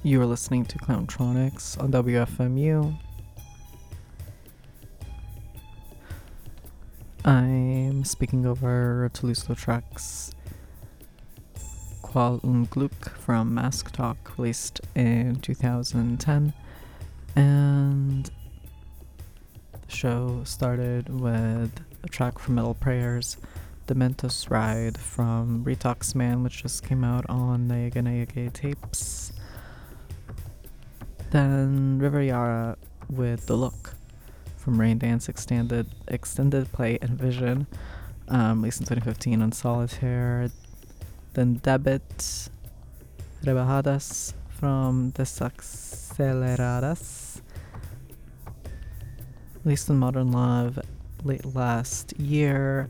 You're listening to Clowntronics on WFMU. I'm speaking over Toulouse-Lautrec's Qual un Glück from Mask Talk, released in 2010. And the show started with a track from Metal Prayers, Dementus Ride from Retox Man, which just came out on Nayage Nayage tapes. Then River Yara with The Look from Rain Dance extended play and vision, released in 2015 on Solitaire. Then Debit Rebajadas from Desaceleradas, released in Modern Love late last year.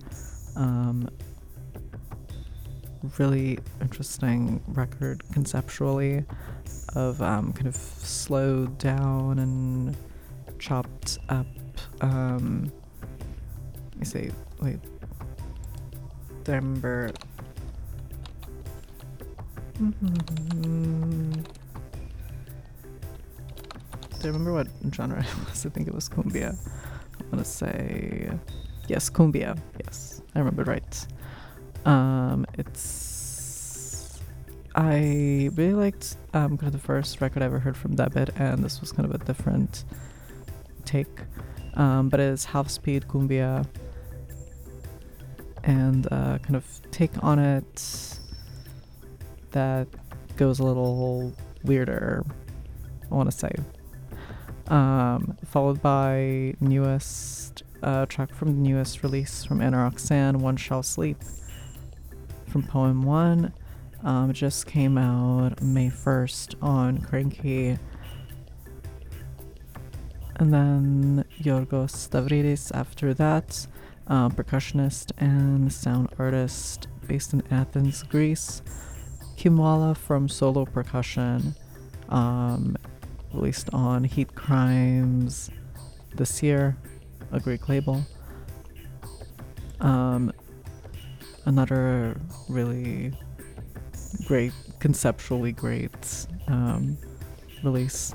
Really interesting record conceptually, of kind of slowed down and chopped up. Let me see. Wait. Do I remember? Do I remember what genre it was? I think it was cumbia. I want to say yes, cumbia. Yes, I remember right. I really liked kind of the first record I ever heard from Debit, and this was kind of a different take. But it's half speed cumbia, and kind of take on it that goes a little weirder, I want to say. Followed by newest track from the newest release from Anna Roxanne, One Shall Sleep from Poem 1. It just came out May 1st on Cranky. And then Yorgos Stavridis after that, percussionist and sound artist based in Athens, Greece. Kimwala from Solo Percussion, released on Heat Crimes this year, a Greek label. Another really great, conceptually great release.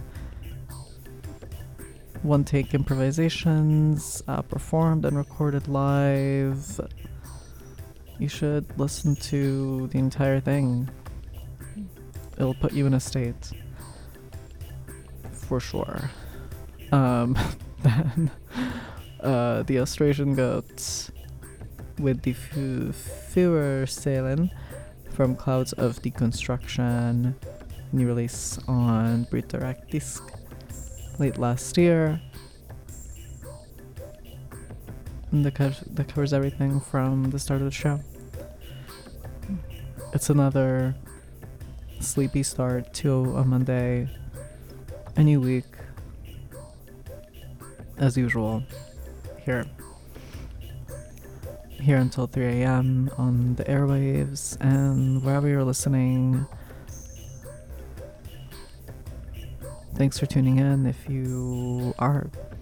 One take improvisations, performed and recorded live. You should listen to the entire thing. It'll put you in a state, for sure. Then the Australian Goats with the Führerseelen from Clouds of Deconstruction, new release on Brut Direct Disc late last year. And that covers everything from the start of the show. It's another sleepy start to a Monday, a new week, as usual, here until 3 a.m. on the airwaves and wherever you're listening. Thanks for tuning in if you are